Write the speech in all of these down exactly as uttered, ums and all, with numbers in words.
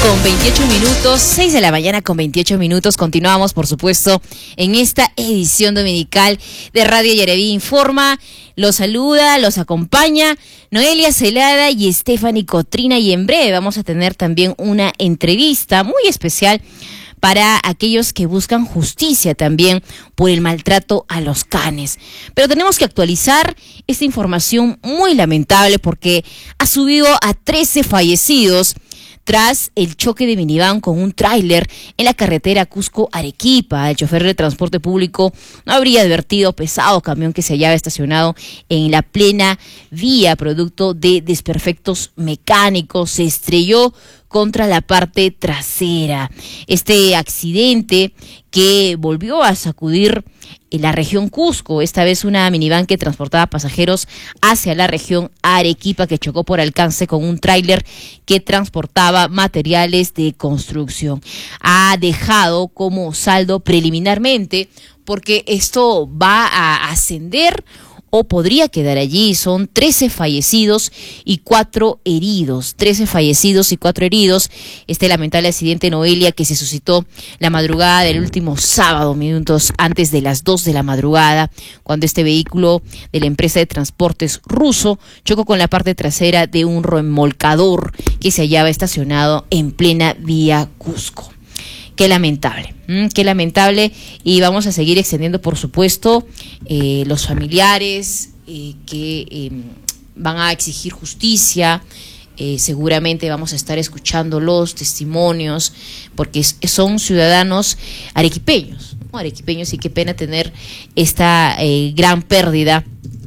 con veintiocho minutos, seis de la mañana con veintiocho minutos. Continuamos, por supuesto, en esta edición dominical de Radio Yaraví Informa. Los saluda, los acompaña Noelia Celada y Stephanie Cotrina, y en breve vamos a tener también una entrevista muy especial para aquellos que buscan justicia también por el maltrato a los canes. Pero tenemos que actualizar esta información muy lamentable porque ha subido a trece fallecidos tras el choque de minivan con un tráiler en la carretera Cusco-Arequipa. El chofer de transporte público no habría advertido pesado camión que se hallaba estacionado en la plena vía, producto de desperfectos mecánicos. Se estrelló contra la parte trasera. Este accidente que volvió a sacudir en la región Cusco, esta vez una minivan que transportaba pasajeros hacia la región Arequipa, que chocó por alcance con un tráiler que transportaba materiales de construcción. Ha dejado como saldo preliminarmente, porque esto va a ascender o podría quedar allí, son trece fallecidos y cuatro heridos, trece fallecidos y cuatro heridos. Este lamentable accidente, Noelia, que se suscitó la madrugada del último sábado, minutos antes de las dos de la madrugada, cuando este vehículo de la empresa de transportes ruso chocó con la parte trasera de un remolcador que se hallaba estacionado en plena vía Cusco. Qué lamentable, mm, qué lamentable, y vamos a seguir extendiendo, por supuesto, eh, los familiares eh, que eh, van a exigir justicia. Eh, seguramente vamos a estar escuchando los testimonios, porque es, son ciudadanos arequipeños, ¿no? arequipeños, y qué pena tener esta eh, gran pérdida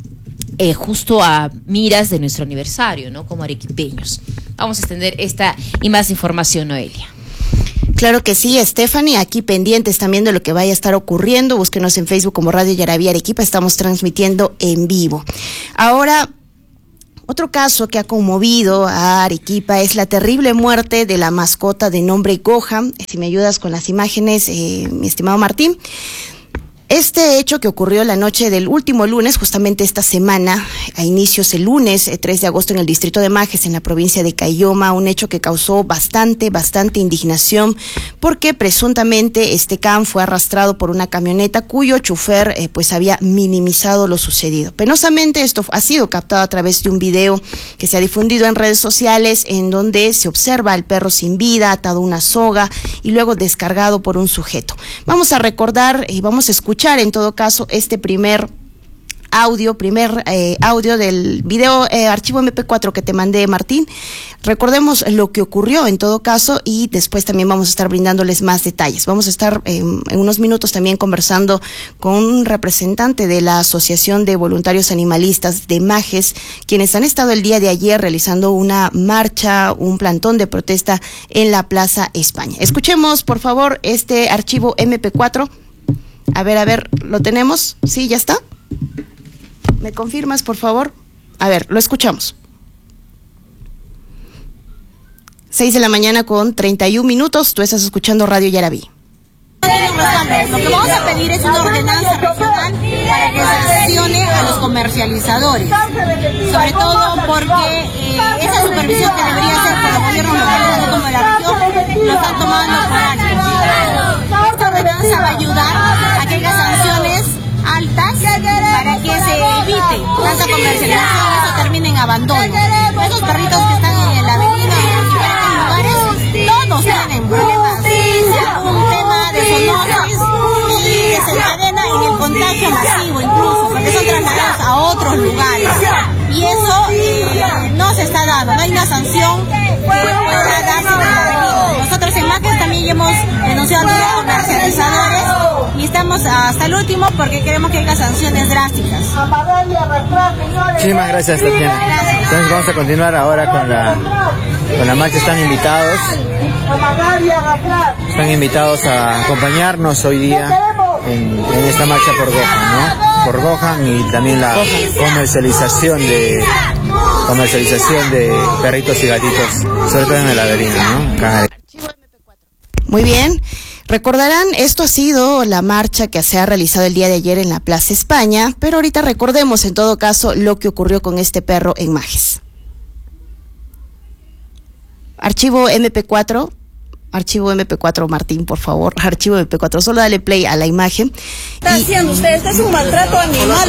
eh, justo a miras de nuestro aniversario, ¿no? Como arequipeños. Vamos a extender esta y más información, Noelia. Claro que sí, Stephanie, aquí pendientes también de lo que vaya a estar ocurriendo. Búsquenos en Facebook como Radio Yaraví Arequipa, estamos transmitiendo en vivo. Ahora, otro caso que ha conmovido a Arequipa es la terrible muerte de la mascota de nombre Gohan. Si me ayudas con las imágenes, eh, mi estimado Martín. Este hecho que ocurrió la noche del último lunes, justamente esta semana, a inicios el lunes eh, tres de agosto en el distrito de Majes, en la provincia de Caylloma, un hecho que causó bastante, bastante indignación, porque presuntamente este can fue arrastrado por una camioneta cuyo chofer eh, pues había minimizado lo sucedido. Penosamente esto ha sido captado a través de un video que se ha difundido en redes sociales, en donde se observa al perro sin vida, atado a una soga y luego descargado por un sujeto. Vamos a recordar y vamos a escuchar en todo caso este primer audio, primer eh, audio del video eh, archivo eme pe cuatro que te mandé, Martín. Recordemos lo que ocurrió en todo caso y después también vamos a estar brindándoles más detalles. Vamos a estar eh, en unos minutos también conversando con un representante de la Asociación de Voluntarios Animalistas de Majes, quienes han estado el día de ayer realizando una marcha, un plantón de protesta en la Plaza España. Escuchemos, por favor, este archivo eme pe cuatro. A ver, a ver, ¿lo tenemos? ¿Sí, ya está? ¿Me confirmas, por favor? A ver, lo escuchamos. Seis de la mañana con treinta y un minutos, tú estás escuchando Radio Yaraví. Lo que vamos a pedir es una ordenanza regional para que sancione a los comercializadores, sobre todo porque eh, esa supervisión que debería ser por los gobiernos locales, no como de la región, lo están tomando por años. Esta ordenanza va a ayudar a que haya sanciones altas para que se evite tanta comercialización, eso termine en abandono. Esos perritos que están en la avenida y en diferentes lugares, todos tienen problemas. Un tema de zoonosis y desencadena en el contagio masivo incluso, porque son trasladados a otros lugares. Y eso eh, no se está dando, no hay una sanción que pueda darse en la avenida. Nosotros en Majes también hemos denunciado a los comercializadores y estamos hasta el último porque queremos que haya sanciones drásticas. Muchísimas gracias, Tatiana. Entonces vamos a continuar ahora con la, con la marcha. Están invitados, están invitados a acompañarnos hoy día en, en esta marcha por Gohan, ¿no? Por Gohan y también la comercialización de comercialización de perritos y gatitos, sobre todo en el Averino, ¿no? Muy bien. Recordarán, esto ha sido la marcha que se ha realizado el día de ayer en la Plaza España, pero ahorita recordemos en todo caso lo que ocurrió con este perro en Majes. Archivo eme pe cuatro, Archivo eme pe cuatro, Martín, por favor. Archivo eme pe cuatro, solo dale play a la imagen. ¿Qué está haciendo usted? Este es un maltrato animal.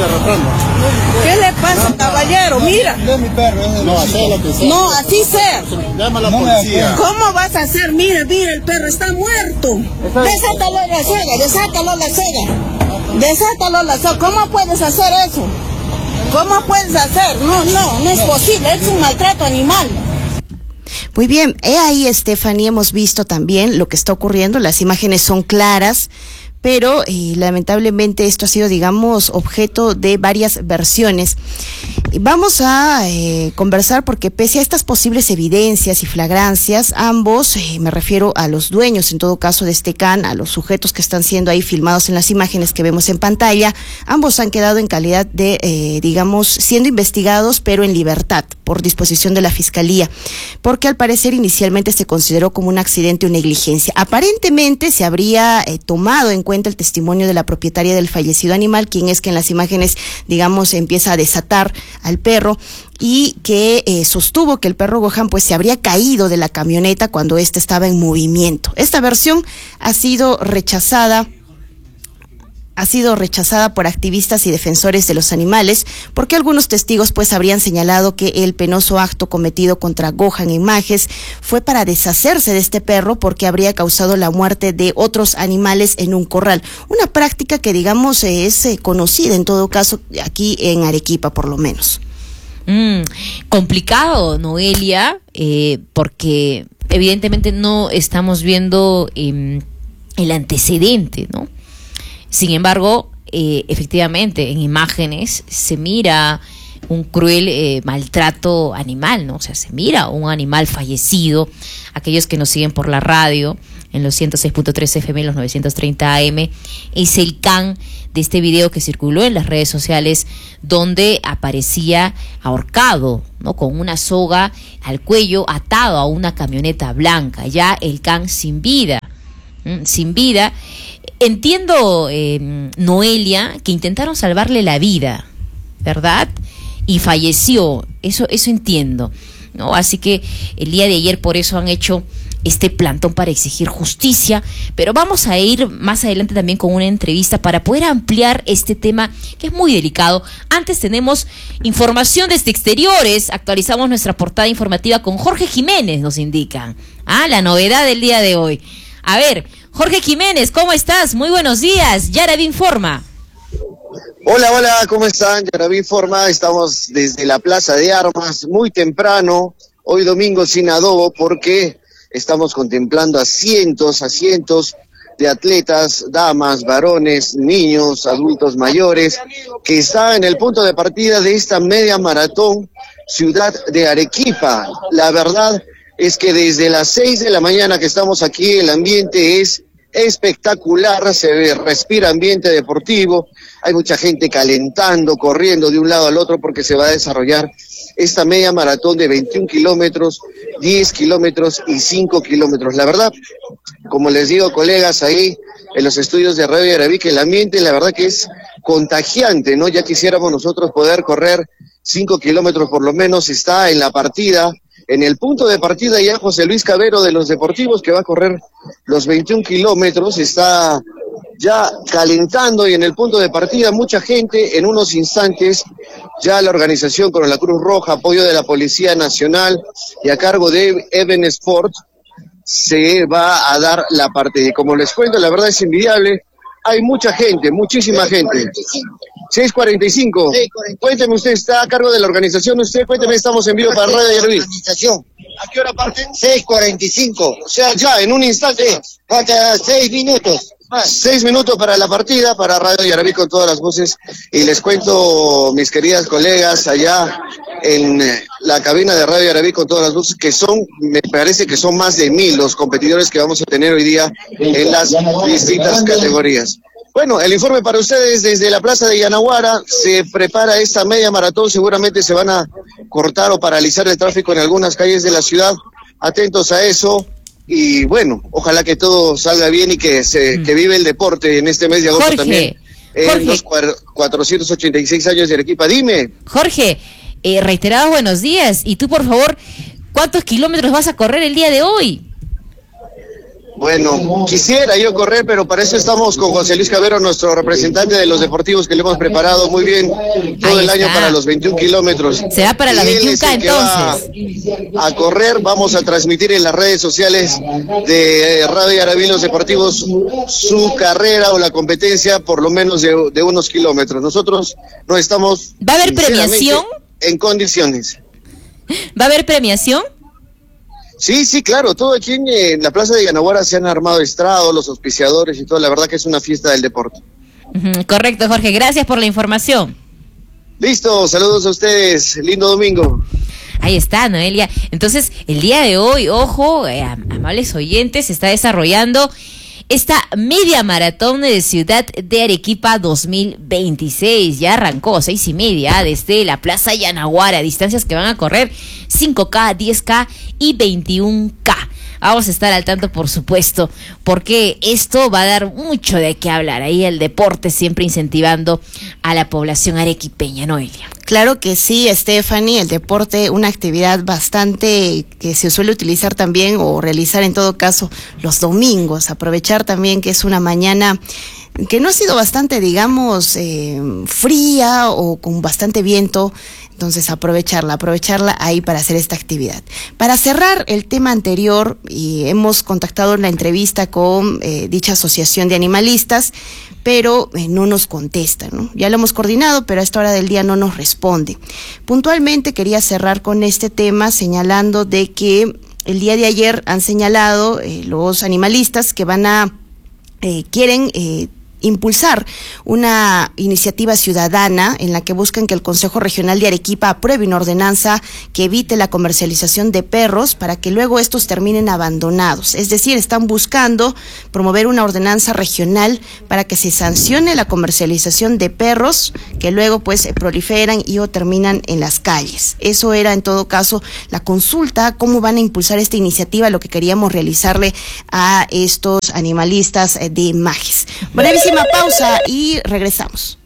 ¿Qué le pasa, caballero? Mira. No, hacer lo que sea. No, así sea. Llama a la policía. ¿Cómo vas a hacer? Mira, mira, el perro está muerto. Desátalo la soga, desátalo la soga. Desátalo la soga. ¿Cómo puedes hacer eso? ¿Cómo puedes hacer? No, no, no es posible. Es un maltrato animal. Muy bien, he ahí, Stephanie, hemos visto también lo que está ocurriendo, las imágenes son claras, pero eh, lamentablemente esto ha sido, digamos, objeto de varias versiones. Vamos a eh, conversar porque pese a estas posibles evidencias y flagrancias, ambos, eh, me refiero a los dueños en todo caso de este can, a los sujetos que están siendo ahí filmados en las imágenes que vemos en pantalla, ambos han quedado en calidad de, eh, digamos, siendo investigados pero en libertad por disposición de la Fiscalía, porque al parecer inicialmente se consideró como un accidente o negligencia. Aparentemente se habría eh, tomado en cuenta el testimonio de la propietaria del fallecido animal, quien es que en las imágenes, digamos, empieza a desatar al perro y que eh, sostuvo que el perro Gohan pues se habría caído de la camioneta cuando ésta estaba en movimiento. Esta versión ha sido rechazada ha sido rechazada por activistas y defensores de los animales, porque algunos testigos pues habrían señalado que el penoso acto cometido contra Gohan en Majes fue para deshacerse de este perro porque habría causado la muerte de otros animales en un corral. Una práctica que, digamos, es eh, conocida en todo caso aquí en Arequipa, por lo menos. Mm, complicado, Noelia, eh, porque evidentemente no estamos viendo eh, el antecedente, ¿no? Sin embargo, eh, efectivamente, en imágenes se mira un cruel eh, maltrato animal, ¿no? O sea, se mira un animal fallecido. Aquellos que nos siguen por la radio, en los ciento seis punto tres efe eme, los novecientos treinta a eme, es el can de este video que circuló en las redes sociales, donde aparecía ahorcado, ¿no? Con una soga al cuello, atado a una camioneta blanca, ya el can sin vida, ¿m? sin vida. Entiendo, eh, Noelia, que intentaron salvarle la vida, ¿verdad? Y falleció, eso, eso entiendo, ¿no? Así que el día de ayer por eso han hecho este plantón para exigir justicia, pero vamos a ir más adelante también con una entrevista para poder ampliar este tema que es muy delicado. Antes tenemos información desde exteriores, actualizamos nuestra portada informativa con Jorge Jiménez, nos indican, ah, la novedad del día de hoy. A ver, Jorge Jiménez, ¿cómo estás? Muy buenos días, Yaraví Informa. Hola, hola, ¿cómo están? Yaraví Informa, estamos desde la Plaza de Armas, muy temprano, hoy domingo sin adobo, porque estamos contemplando a cientos, a cientos de atletas, damas, varones, niños, adultos mayores, que están en el punto de partida de esta media maratón Ciudad de Arequipa. La verdad es que desde las seis de la mañana que estamos aquí, el ambiente es espectacular, se ve, respira ambiente deportivo, hay mucha gente calentando, corriendo de un lado al otro porque se va a desarrollar esta media maratón de veintiún kilómetros, diez kilómetros y cinco kilómetros. La verdad, como les digo, colegas, ahí en los estudios de Radio Yaraví, que el ambiente la verdad que es contagiante, ¿no? Ya quisiéramos nosotros poder correr cinco kilómetros por lo menos. Está en la partida, en el punto de partida ya José Luis Cabero de los Deportivos, que va a correr los veintiún kilómetros, está ya calentando, y en el punto de partida mucha gente. En unos instantes ya la organización con la Cruz Roja, apoyo de la Policía Nacional y a cargo de Even Sport, se va a dar la partida. Y como les cuento, la verdad es invidiable, hay mucha gente, muchísima gente. seis cuarenta y cinco. Cuénteme, usted está a cargo de la organización, usted, cuénteme, estamos en vivo para Radio Yaraví. ¿A qué hora parten? seis cuarenta y cinco. O sea, ya, en un instante. Sí, falta seis minutos. Seis minutos para la partida, para Radio Yaraví con todas las voces. Y les cuento, mis queridas colegas, allá en la cabina de Radio Yaraví con todas las voces, que son, me parece que son más de mil los competidores que vamos a tener hoy día en las distintas categorías. Bueno, el informe para ustedes desde la Plaza de Yanaguara. Se prepara esta media maratón, seguramente se van a cortar o paralizar el tráfico en algunas calles de la ciudad. Atentos a eso. Y bueno, ojalá que todo salga bien y que se que vive el deporte en este mes de agosto. Jorge, también. En Jorge, los cuatrocientos ochenta y seis años de Arequipa. Dime. Jorge, eh, reiterados buenos días. Y tú, por favor, ¿cuántos kilómetros vas a correr el día de hoy? Bueno, quisiera yo correr, pero para eso estamos con José Luis Cabero, nuestro representante de los deportivos, que le hemos preparado muy bien todo Ahí el año está. para los veintiún kilómetros. Se va para la Y él veintiún es K el que va entonces. A correr, vamos a transmitir en las redes sociales de Radio Yarabí Los Deportivos su carrera o la competencia, por lo menos de, de unos kilómetros. Nosotros no estamos... ¿Va a haber sinceramente, premiación? En condiciones. ¿Va a haber premiación? Sí, sí, claro, todo aquí en, en la Plaza de Yanaguara se han armado estrados, los auspiciadores y todo, la verdad que es una fiesta del deporte. Ujú, correcto, Jorge, gracias por la información. Listo, saludos a ustedes, lindo domingo. Ahí está, Noelia. Entonces, el día de hoy, ojo, eh, amables oyentes, se está desarrollando esta media maratón de Ciudad de Arequipa dos mil veintiséis. Ya arrancó, seis y media, desde la Plaza Yanaguara, distancias que van a correr cinco K, diez K y veintiún K. Vamos a estar al tanto, por supuesto, porque esto va a dar mucho de qué hablar. Ahí el deporte siempre incentivando a la población arequipeña, Noelia. Claro que sí, Stephanie, el deporte, una actividad bastante que se suele utilizar también o realizar en todo caso los domingos, aprovechar también que es una mañana que no ha sido bastante, digamos, eh, fría o con bastante viento. Entonces aprovecharla, aprovecharla ahí para hacer esta actividad. Para cerrar el tema anterior, y hemos contactado en la entrevista con eh, dicha asociación de animalistas, pero eh, no nos contestan, ¿no? Ya lo hemos coordinado, pero a esta hora del día no nos responde. Puntualmente quería cerrar con este tema señalando de que el día de ayer han señalado eh, los animalistas que van a, eh, quieren... Eh, impulsar una iniciativa ciudadana en la que buscan que el Consejo Regional de Arequipa apruebe una ordenanza que evite la comercialización de perros para que luego estos terminen abandonados. Es decir, están buscando promover una ordenanza regional para que se sancione la comercialización de perros que luego pues proliferan y o terminan en las calles. Eso era en todo caso la consulta, cómo van a impulsar esta iniciativa, lo que queríamos realizarle a estos animalistas de Majes. Brevísima pausa y regresamos.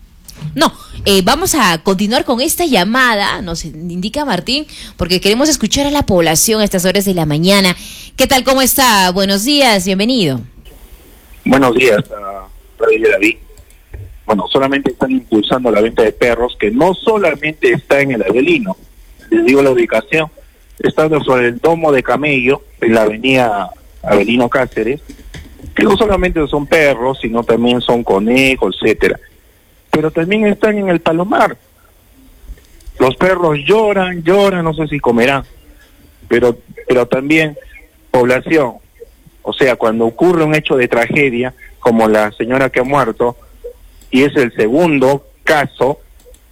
No, eh, vamos a continuar con esta llamada, nos indica Martín, porque queremos escuchar a la población a estas horas de la mañana. ¿Qué tal? ¿Cómo está? Buenos días, bienvenido. Buenos días, uh, Radio Yarabí. Bueno, solamente están impulsando la venta de perros, que no solamente está en el Avelino, les digo la ubicación, está sobre el Domo de Camello, en la avenida Avelino Cáceres, que no solamente son perros, sino también son conejos, etcétera. Pero también están en el Palomar. Los perros lloran, lloran, no sé si comerán. Pero, pero también, población, o sea, cuando ocurre un hecho de tragedia, como la señora que ha muerto, y es el segundo caso,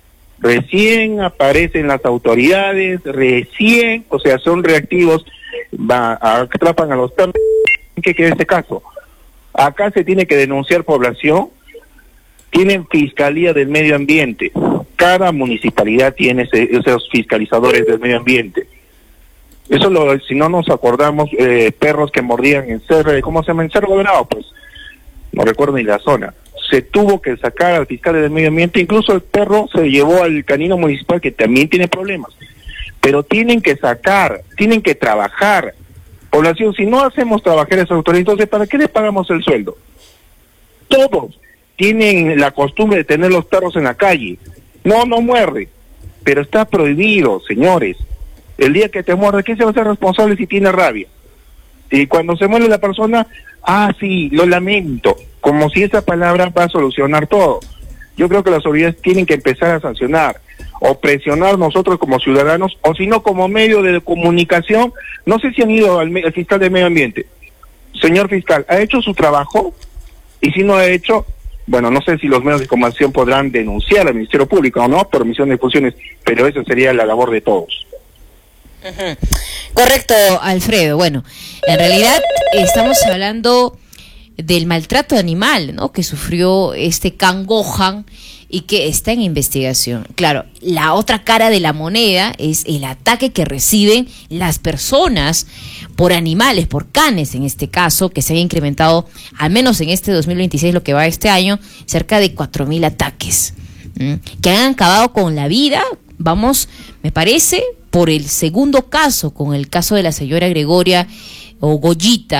recién aparecen las autoridades, recién, o sea, son reactivos, va, atrapan a los perros. ¿Qué queda este caso? Acá se tiene que denunciar población, tienen Fiscalía del Medio Ambiente, cada municipalidad tiene ese, esos fiscalizadores del medio ambiente. Eso lo, si no nos acordamos, eh, perros que mordían en Cerro, ¿cómo se llama? En Cerro Bravo, pues, no recuerdo ni la zona. Se tuvo que sacar al fiscal del medio ambiente, incluso el perro se llevó al canino municipal que también tiene problemas. Pero tienen que sacar, tienen que trabajar. Población, si no hacemos trabajar a esas autoridades, entonces ¿para qué les pagamos el sueldo? Todos tienen la costumbre de tener los perros en la calle. No, no muerde, pero está prohibido, señores. El día que te muerde, ¿quién se va a hacer responsable si tiene rabia? Y cuando se muere la persona, ah, sí, lo lamento, como si esa palabra va a solucionar todo. Yo creo que las autoridades tienen que empezar a sancionar o presionar nosotros como ciudadanos, o si no como medio de comunicación. No sé si han ido al, al fiscal de medio ambiente. Señor fiscal, ¿ha hecho su trabajo? Y si no ha hecho, bueno, no sé si los medios de comunicación podrán denunciar al Ministerio Público o no por omisión de funciones, pero esa sería la labor de todos. Uh-huh. Correcto, Alfredo. Bueno, en realidad estamos hablando del maltrato animal, ¿no?, que sufrió este can Gohan y que está en investigación. Claro, la otra cara de la moneda es el ataque que reciben las personas por animales, por canes en este caso, que se han incrementado, al menos en este dos mil veintiséis, lo que va este año, cerca de cuatro mil ataques, ¿m? que han acabado con la vida. Vamos, me parece, por el segundo caso, con el caso de la señora Gregoria o Goyita,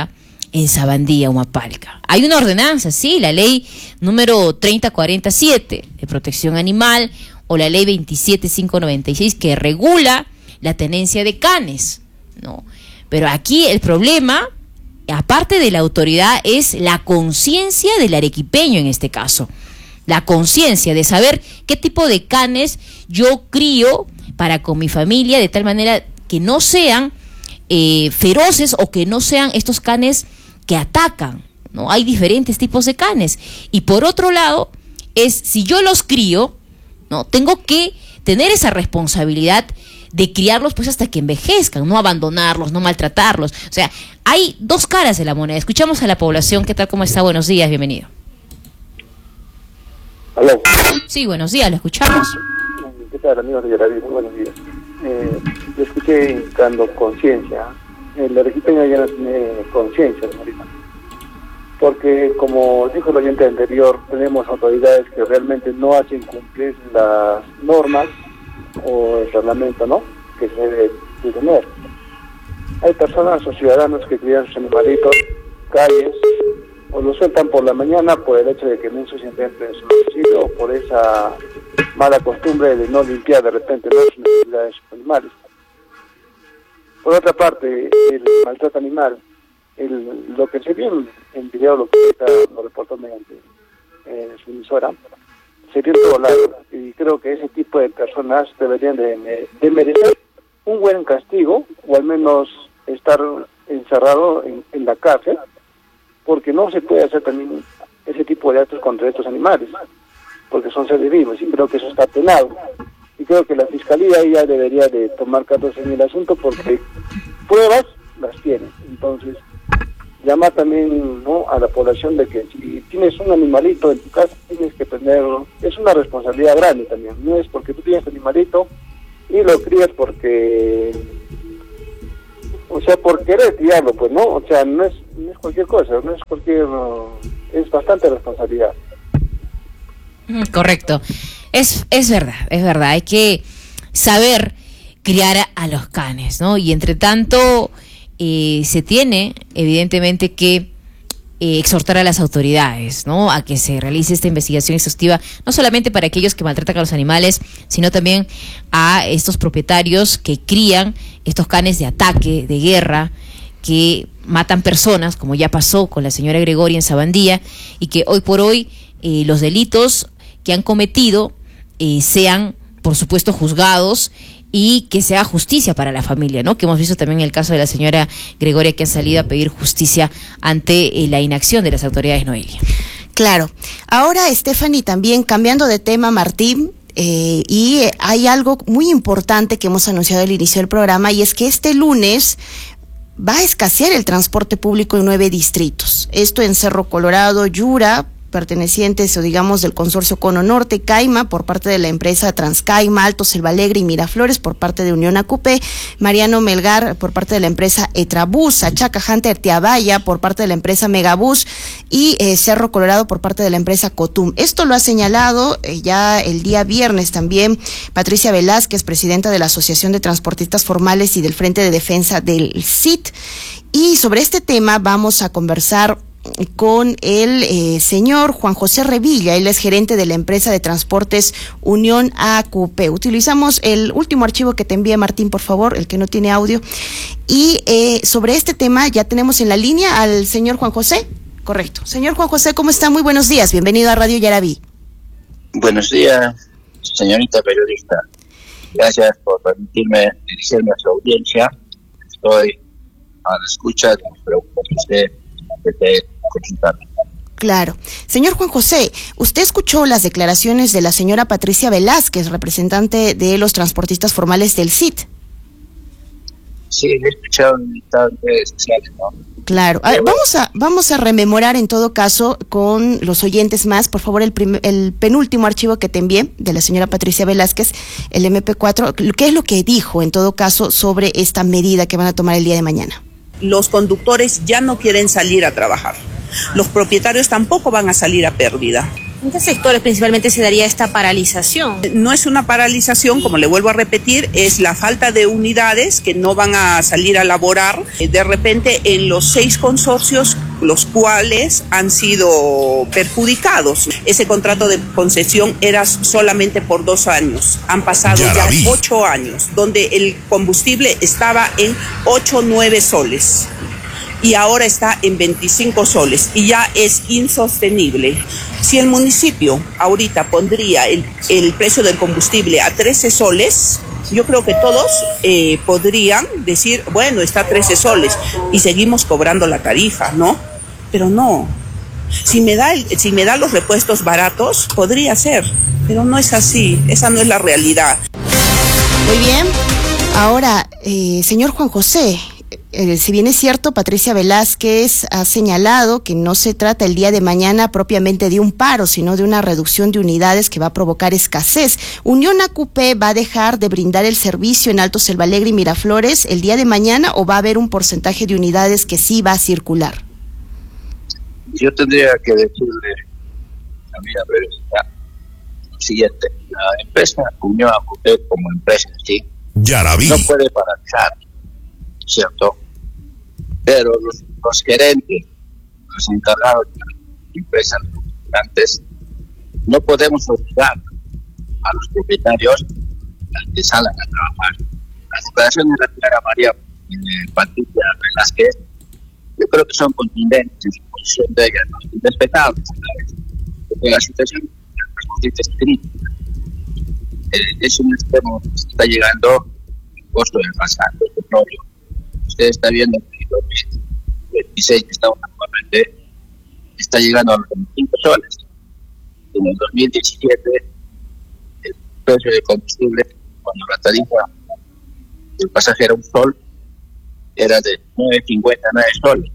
en Sabandía, Humapalca. Hay una ordenanza, sí, la ley número treinta cuarenta y siete de protección animal o la ley veintisiete mil quinientos noventa y seis que regula la tenencia de canes, ¿no? Pero aquí el problema, aparte de la autoridad, es la conciencia del arequipeño en este caso. La conciencia de saber qué tipo de canes yo crío para con mi familia, de tal manera que no sean eh, feroces o que no sean estos canes que atacan, ¿no? Hay diferentes tipos de canes. Y por otro lado, es si yo los crío, ¿no? Tengo que tener esa responsabilidad de criarlos pues hasta que envejezcan, no abandonarlos, no maltratarlos. O sea, hay dos caras de la moneda. Escuchamos a la población. ¿Qué tal? ¿Cómo está? Buenos días, bienvenido. ¿Aló? Sí, buenos días, lo escuchamos. ¿Qué tal, amigos de Yaraví? Muy buenos días. Eh, yo escuché indicando conciencia. El arequipeño ya no tiene conciencia, señorita. Porque, como dijo el oyente anterior, tenemos autoridades que realmente no hacen cumplir las normas o el reglamento, ¿no?, que se debe de tener. Hay personas o ciudadanos que crían sus animalitos, calles, o lo sueltan por la mañana por el hecho de que no ensucian dentro de su domicilio o por esa mala costumbre de no limpiar de repente, ¿no?, sus necesidades de sus animales. Por otra parte, el maltrato animal, el, lo que se vio en, en video, lo que está, lo reportó mediante eh, su emisora, se vio en todo lado, y creo que ese tipo de personas deberían de, de merecer un buen castigo, o al menos estar encerrado en, en la cárcel, porque no se puede hacer también ese tipo de actos contra estos animales, porque son seres vivos, y creo que eso está penado. Y creo que la Fiscalía ya debería de tomar cartas en el asunto, porque pruebas las tiene. Entonces, llama también, ¿no?, a la población de que si tienes un animalito en tu casa, tienes que tenerlo. Es una responsabilidad grande también. No es porque tú tienes animalito y lo crías porque... O sea, por querer criarlo, pues, ¿no? O sea, no es, no es cualquier cosa, no es cualquier... Es bastante responsabilidad. Correcto. Es, es verdad, es verdad. Hay que saber criar a, a los canes, ¿no? Y entre tanto, eh, se tiene, evidentemente, que eh, exhortar a las autoridades, ¿no?, a que se realice esta investigación exhaustiva, no solamente para aquellos que maltratan a los animales, sino también a estos propietarios que crían estos canes de ataque, de guerra, que matan personas, como ya pasó con la señora Gregoria en Sabandía, y que hoy por hoy eh, los delitos que han cometido eh, sean, por supuesto, juzgados y que se haga justicia para la familia, ¿no? Que hemos visto también en el caso de la señora Gregoria, que ha salido a pedir justicia ante eh, la inacción de las autoridades, Noelia. Claro. Ahora, Stephanie, también cambiando de tema, Martín, eh, y hay algo muy importante que hemos anunciado al inicio del programa, y es que este lunes va a escasear el transporte público en nueve distritos. Esto en Cerro Colorado, Yura, pertenecientes o digamos del consorcio Cono Norte, Caima por parte de la empresa Transcaima, Alto Selva Alegre y Miraflores por parte de Unión Acupé, Mariano Melgar por parte de la empresa Etrabús, Achaca Hunter Tiabaya por parte de la empresa Megabús y eh, Cerro Colorado por parte de la empresa Cotum. Esto lo ha señalado eh, ya el día viernes también Patricia Velázquez, presidenta de la Asociación de Transportistas Formales y del Frente de Defensa del C I T. Y sobre este tema vamos a conversar con el eh, señor Juan José Revilla. Él es gerente de la empresa de transportes Unión A Q P. Utilizamos el último archivo que te envíe, Martín, por favor, el que no tiene audio. Y eh, sobre este tema ya tenemos en la línea al señor Juan José. Correcto. Señor Juan José, ¿cómo está? Muy buenos días. Bienvenido a Radio Yaraví. Buenos días, señorita periodista. Gracias por permitirme dirigirme a su audiencia. Estoy a la escucha de las preguntas que usted desee consultarme. Claro. Señor Juan José, usted escuchó las declaraciones de la señora Patricia Velázquez, representante de los transportistas formales del C I T. Sí, he escuchado en redes sociales, ¿no? Claro. A ver, vamos a vamos a rememorar en todo caso con los oyentes más, por favor, el, prim, el penúltimo archivo que te envié de la señora Patricia Velázquez, el eme pe cuatro, ¿qué es lo que dijo en todo caso sobre esta medida que van a tomar el día de mañana? Los conductores ya no quieren salir a trabajar. Los propietarios tampoco van a salir a pérdida. ¿En qué sectores principalmente se daría esta paralización? No es una paralización, como le vuelvo a repetir, es la falta de unidades que no van a salir a laborar. De repente en los seis consorcios, los cuales han sido perjudicados. Ese contrato de concesión era solamente por dos años. Han pasado ya, ya ocho años, donde el combustible estaba en ocho, nueve soles. Y ahora está en veinticinco soles y ya es insostenible. Si el municipio ahorita pondría el, el precio del combustible a trece soles, yo creo que todos eh, podrían decir, bueno, está a trece soles y seguimos cobrando la tarifa, ¿no? Pero no. Si me da, el, si me da los repuestos baratos, podría ser, pero no es así, esa no es la realidad. Muy bien. Ahora, eh, señor Juan José, Eh, si bien es cierto, Patricia Velázquez ha señalado que no se trata el día de mañana propiamente de un paro, sino de una reducción de unidades que va a provocar escasez. ¿Unión A Q P va a dejar de brindar el servicio en Alto Selva Alegre y Miraflores el día de mañana o va a haber un porcentaje de unidades que sí va a circular? Yo tendría que decirle a mi Velázquez lo siguiente: la empresa Unión A Q P como empresa en sí no puede paralizar, ¿cierto? Pero los, los gerentes, los encargados de las empresas antes, no podemos obligar a los propietarios a que salgan a trabajar. Las declaraciones de la señora María eh, Patricia Velázquez, yo creo que son contundentes en su posición de ella, ¿no? Irrespetables, ¿sabes? Porque la situación es crítica. Eh, es un extremo que está llegando el costo del pasado, del petróleo. Usted está viendo que en dos mil veintiséis, que estamos actualmente, está llegando a los veinticinco soles. En el dos mil diecisiete, el precio de combustible, cuando la tarifa del pasaje era un sol, era de nueve cincuenta, nueve soles.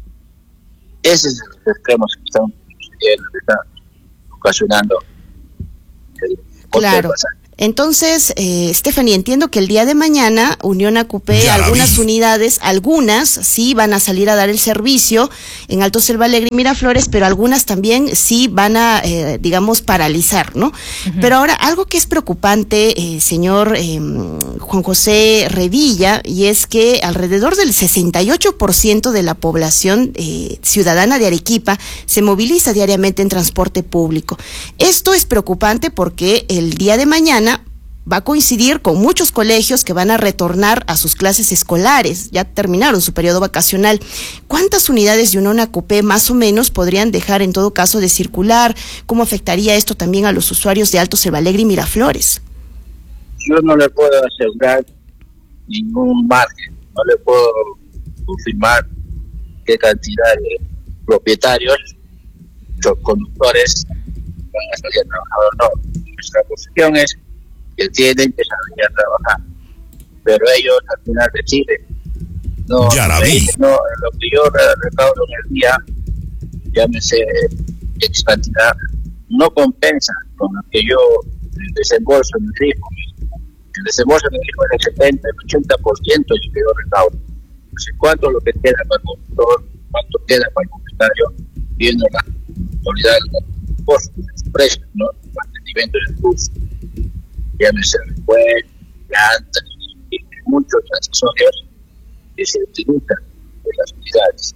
Ese es el extremo que están sucediendo, que está ocasionando el costo claro. del pasaje. Entonces, eh, Stephanie, entiendo que el día de mañana Unión A Q P, algunas unidades, algunas sí van a salir a dar el servicio en Alto Selva Alegre y Miraflores, pero algunas también sí van a, eh, digamos, paralizar, ¿no? Uh-huh. Pero ahora, algo que es preocupante, eh, señor eh, Juan José Revilla, y es que alrededor del sesenta y ocho por ciento de la población eh, ciudadana de Arequipa se moviliza diariamente en transporte público. Esto es preocupante porque el día de mañana va a coincidir con muchos colegios que van a retornar a sus clases escolares, ya terminaron su periodo vacacional. ¿Cuántas unidades de Unión A Q P más o menos podrían dejar en todo caso de circular? ¿Cómo afectaría esto también a los usuarios de Alto Selva Alegre y Miraflores? Yo no le puedo asegurar ningún margen, no le puedo confirmar qué cantidad de propietarios, los conductores van a salir a trabajar o no. Nuestra posición es que tienen que salir a trabajar, pero ellos al final deciden. No, ya la vi. No, lo que yo recaudo en el día, llámese X cantidad, no compensa con lo que yo desembolso en el ritmo. El desembolso en el ritmo es el setenta, el ochenta por ciento de lo que yo recaudo. No sé cuánto es lo que queda para el conductor, cuánto queda para el propietario, viendo la autoridad de los costos, de los precios, ¿no? El mantenimiento del curso. Llámese repuestos, llantas y muchos accesorios que se utilizan en las unidades.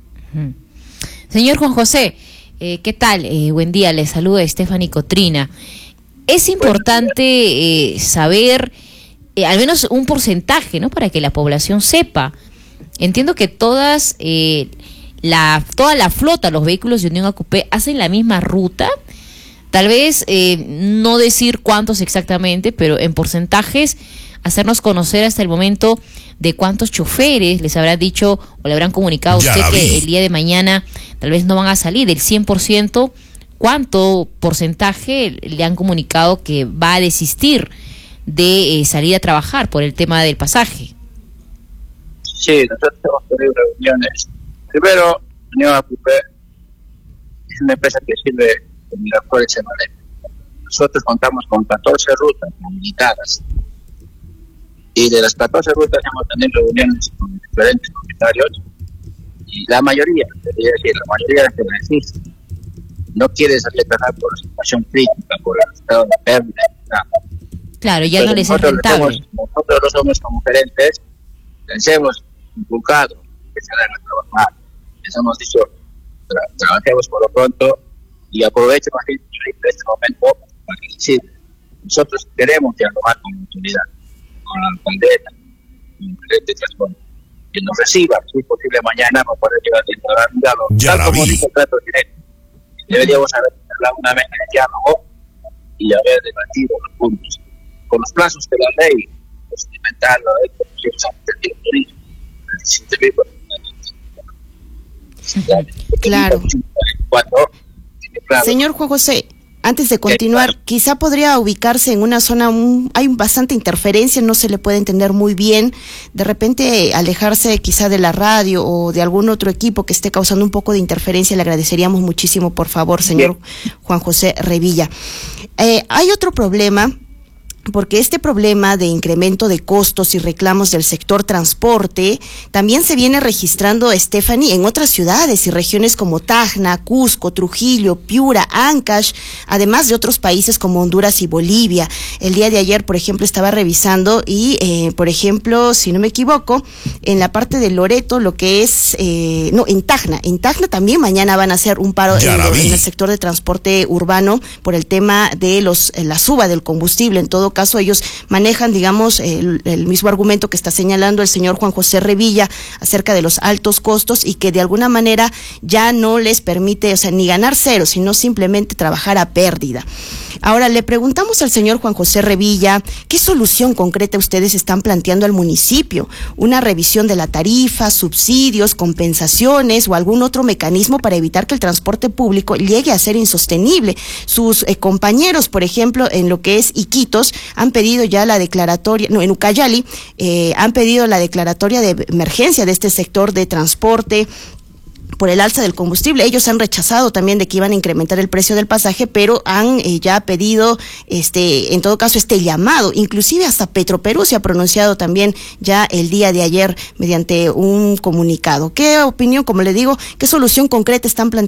Señor Juan José, eh, ¿qué tal? Eh, buen día, le saluda Stephanie Cotrina. Es importante eh, saber eh, al menos un porcentaje, ¿no? Para que la población sepa. Entiendo que todas eh, la toda la flota, los vehículos de Unión A Q P hacen la misma ruta. Tal vez eh, no decir cuántos exactamente, pero en porcentajes hacernos conocer hasta el momento de cuántos choferes les habrá dicho o le habrán comunicado a usted que el día de mañana tal vez no van a salir del cien por ciento, cuánto porcentaje le han comunicado que va a desistir de eh, salir a trabajar por el tema del pasaje. Sí, nosotros hemos tenido reuniones. Primero, Unión A Q P es una empresa que sirve de Miraflores en Alegre. Nosotros contamos con catorce rutas habilitadas y de las catorce rutas hemos tenido reuniones con diferentes propietarios y la mayoría, debería decir, la mayoría de que resisten. no quiere salir trabajar por situación crítica, por el estado de pérdida. Nada. Claro, ya Pero no les es nosotros rentable. Somos, nosotros no somos como gerentes, les hemos inculcado que se hagan a trabajar. Les hemos dicho, tra trabajemos por lo pronto y aprovecho más bien este momento para decir, nosotros queremos dialogar con la autoridad, con la alcaldesa, con el gerente de transporte, que nos reciba, si es posible mañana, para poder llegar a un diálogo. Tal como dice el trato directo. Deberíamos haber hablado una vez en el diálogo y haber debatido los puntos. Con los plazos de la ley, pues inventar la ley de turismo, Claro. Señor Juan José, antes de continuar, quizá podría ubicarse en una zona, un, hay bastante interferencia, no se le puede entender muy bien, de repente alejarse quizá de la radio o de algún otro equipo que esté causando un poco de interferencia, le agradeceríamos muchísimo, por favor, señor Juan José Revilla. Eh, hay otro problema, porque este problema de incremento de costos y reclamos del sector transporte también se viene registrando, Stephanie, en otras ciudades y regiones como Tacna, Cusco, Trujillo, Piura, Ancash, además de otros países como Honduras y Bolivia. El día de ayer, por ejemplo, estaba revisando y, eh, por ejemplo, si no me equivoco, en la parte de Loreto, lo que es, eh, no, en Tacna, en Tacna también mañana van a hacer un paro en, en el sector de transporte urbano por el tema de los la suba del combustible. En todo caso, ellos manejan, digamos, el, el mismo argumento que está señalando el señor Juan José Revilla acerca de los altos costos y que de alguna manera ya no les permite, o sea, ni ganar cero, sino simplemente trabajar a pérdida. Ahora, le preguntamos al señor Juan José Revilla, ¿qué solución concreta ustedes están planteando al municipio? ¿Una revisión de la tarifa, subsidios, compensaciones o algún otro mecanismo para evitar que el transporte público llegue a ser insostenible? Sus eh, compañeros, por ejemplo, en lo que es Iquitos, han pedido ya la declaratoria, no, en Ucayali, eh, han pedido la declaratoria de emergencia de este sector de transporte por el alza del combustible. Ellos han rechazado también de que iban a incrementar el precio del pasaje, pero han eh, ya pedido, este, en todo caso, este llamado. Inclusive hasta Petroperú se ha pronunciado también ya el día de ayer mediante un comunicado. ¿Qué opinión, como le digo, qué solución concreta están planteando